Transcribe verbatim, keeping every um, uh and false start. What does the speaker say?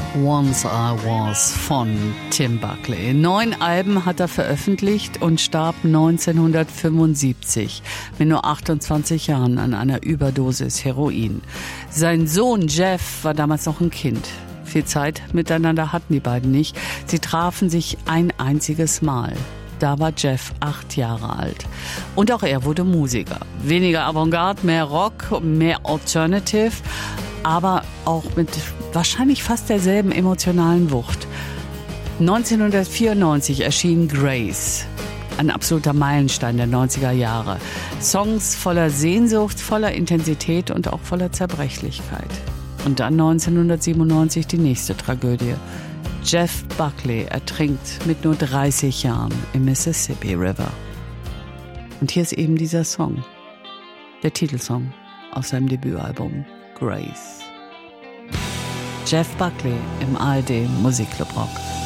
Once I Was von Tim Buckley. Neun Alben hat er veröffentlicht und starb neunzehnhundertfünfundsiebzig mit nur achtundzwanzig Jahren an einer Überdosis Heroin. Sein Sohn Jeff war damals noch ein Kind. Viel Zeit miteinander hatten die beiden nicht. Sie trafen sich ein einziges Mal. Da war Jeff acht Jahre alt. Und auch er wurde Musiker. Weniger Avantgarde, mehr Rock, mehr Alternative, aber auch mit wahrscheinlich fast derselben emotionalen Wucht. neunzehnhundertvierundneunzig erschien Grace, ein absoluter Meilenstein der neunziger Jahre. Songs voller Sehnsucht, voller Intensität und auch voller Zerbrechlichkeit. Und dann neunzehnhundertsiebenundneunzig die nächste Tragödie. Jeff Buckley ertrinkt mit nur dreißig Jahren im Mississippi River. Und hier ist eben dieser Song, der Titelsong aus seinem Debütalbum Grace. Jeff Buckley im A R D Musikclub Rock.